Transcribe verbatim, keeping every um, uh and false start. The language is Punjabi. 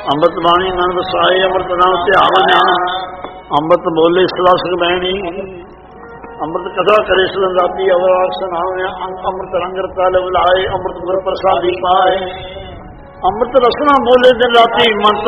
ਅੰਮ੍ਰਿਤ ਬਾਣੀ ਮਨ ਵਸਾਏ, ਅੰਮ੍ਰਿਤ ਨਾਮ ਧਿਆਵਨ ਅੰਮ੍ਰਿਤ ਬੋਲੇ ਸਲਾਸਕ ਬਹਿਣੀ। ਅੰਮ੍ਰਿਤ ਕਥਾ ਕਰੇ ਸਲੰਦਾਤੀ ਅਵਰਾਗ ਸੁਣਾਵੇ, ਅੰਮ੍ਰਿਤ ਰੰਗ ਰਤਾਲ ਬੁਲਾਏ, ਅੰਮ੍ਰਿਤ ਗੁਰ ਪ੍ਰਸਾਦੀ ਪਾਏ। ਅੰਮ੍ਰਿਤ ਰਸਨਾ ਬੋਲੇ ਦਿਨ ਰਾਤੀ, ਮਨ